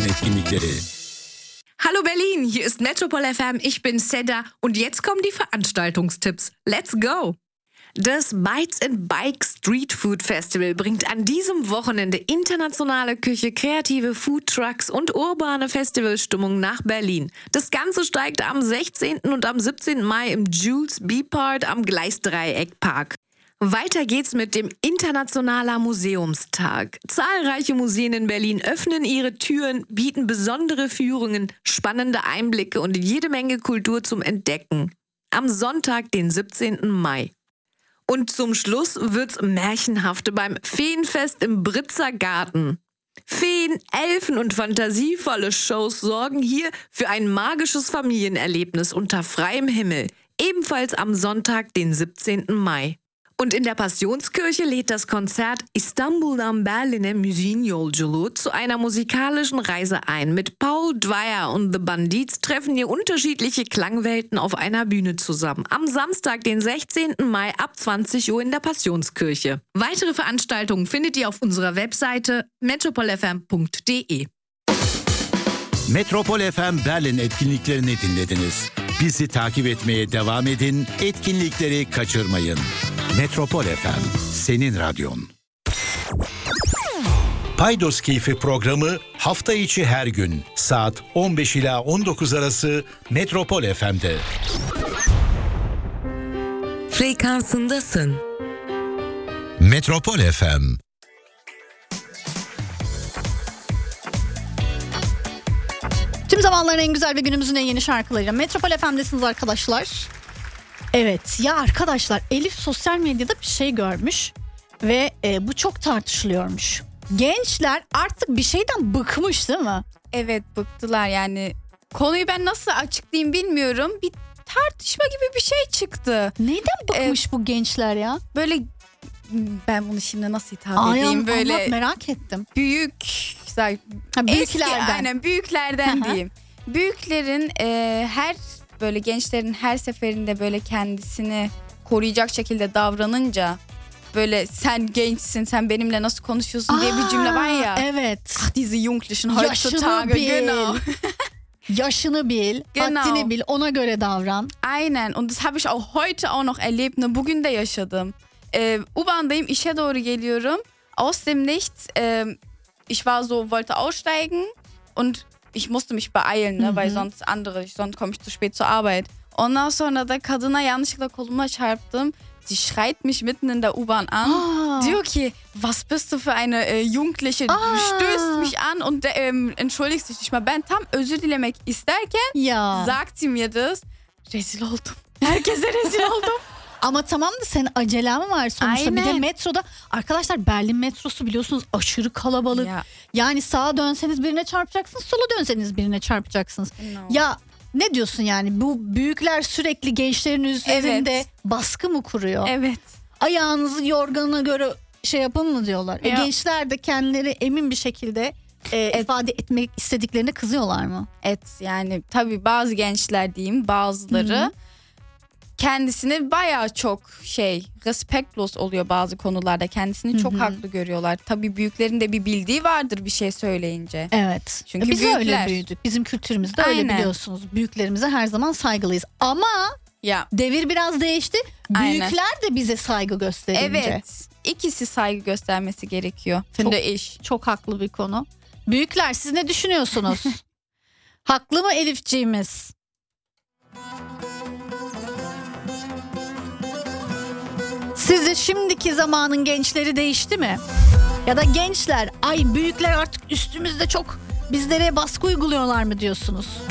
etkinlikleri. Hallo Berlin, hier ist Metropol FM, ich bin Seda und jetzt kommen die Veranstaltungstipps. Let's go! Das Bites and Bike Street Food Festival bringt an diesem Wochenende internationale Küche, kreative Foodtrucks und urbane Festivalstimmung nach Berlin. Das Ganze steigt am 16. und am 17. Mai im Jules B-Part am Gleisdreieckpark. Weiter geht's mit dem Internationaler Museumstag. Zahlreiche Museen in Berlin öffnen ihre Türen, bieten besondere Führungen, spannende Einblicke und jede Menge Kultur zum Entdecken. Am Sonntag, den 17. Mai. Und zum Schluss wird's märchenhaft beim Feenfest im Britzer Garten. Feen, Elfen und fantasievolle Shows sorgen hier für ein magisches Familienerlebnis unter freiem Himmel. Ebenfalls am Sonntag, den 17. Mai. Und in der Passionskirche lädt das Konzert İstanbul'dan Berlin'e Müziğin Yolculuğu zu einer musikalischen Reise ein. Mit Paul Dwyer und The Bandits treffen hier unterschiedliche Klangwelten auf einer Bühne zusammen. Am Samstag, den 16. Mai ab 20 Uhr in der Passionskirche. Weitere Veranstaltungen findet ihr auf unserer Webseite metropolfm.de. Metropol FM Berlin etkinliklerini dinlediniz. Bizi takip etmeye devam edin, etkinlikleri kaçırmayın. Metropol FM, senin radyon. Paydos Keyfi programı hafta içi her gün saat 15 ila 19 arası Metropol FM'de. Frekansındasın. Metropol FM. Tüm zamanların en güzel ve günümüzün en yeni şarkılarıyla Metropol FM'desiniz arkadaşlar. Evet ya arkadaşlar, Elif sosyal medyada bir şey görmüş ve bu çok tartışılıyormuş. Gençler artık bir şeyden bıkmış değil mi? Evet, bıktılar yani. Konuyu ben nasıl açıklayayım bilmiyorum. Bir tartışma gibi bir şey çıktı. Neyden bıkmış bu gençler ya? Böyle, ben bunu şimdi nasıl hitap edeyim? Böyle anlat, merak ettim. Büyüklerden. Aynen, büyüklerden diyeyim. Büyüklerin her böyle gençlerin her seferinde böyle kendisini koruyacak şekilde davranınca, böyle sen gençsin, sen benimle nasıl konuşuyorsun diye bir cümle var ya. Evet. Diese Jugendlichen Yaşını heutzutage, bil. genau. Yaşını bil, haddini bil, ona göre davran. Aynen, und das habe ich auch heute auch noch erlebt. Bugün de yaşadım. U-Bahn'dayım, işe doğru geliyorum. Aus dem Nichts, ich wollte aussteigen und ich musste mich beeilen, ne, weil sonst komme ich zu spät zur Arbeit. Ondan sonra da kadına yanlışlıkla koluma çarptım. Sie schreit mich mitten in der U-Bahn an. Diyor ki, was bist du für eine Jugendliche? Stößt mich an und entschuldigst dich nicht mal. Ben tam özür dilemek isterken sagt sie mir das. Rezil oldum. Herkese rezil oldum. Ama tamam da senin acelen var sonuçta. Aynen. Bir de metroda arkadaşlar, Berlin metrosu biliyorsunuz aşırı kalabalık. Ya. Yani sağa dönseniz birine çarpacaksınız, sola dönseniz birine çarpacaksınız. No. Ya ne diyorsun yani, bu büyükler sürekli gençlerin üzerinde baskı mı kuruyor? Evet. Ayağınızı yorganına göre şey yapın mı diyorlar. Gençler de kendileri emin bir şekilde ifade etmek istediklerine kızıyorlar mı? Evet, yani tabii bazı gençler diyeyim, bazıları kendisini bayağı çok respektlos oluyor bazı konularda. Kendisini çok haklı görüyorlar. Tabii büyüklerin de bir bildiği vardır bir şey söyleyince. Evet. Çünkü biz büyükler öyle büyüdük. Bizim kültürümüzde öyle biliyorsunuz. Büyüklerimize her zaman saygılıyız. Ama devir biraz değişti. Büyükler de bize saygı gösterince. Evet. İkisi saygı göstermesi gerekiyor. Çok haklı bir konu. Büyükler, siz ne düşünüyorsunuz? Haklı mı Elifciğimiz? Sizce şimdiki zamanın gençleri değişti mi? Ya da gençler, büyükler artık üstümüzde çok bizlere baskı uyguluyorlar mı diyorsunuz?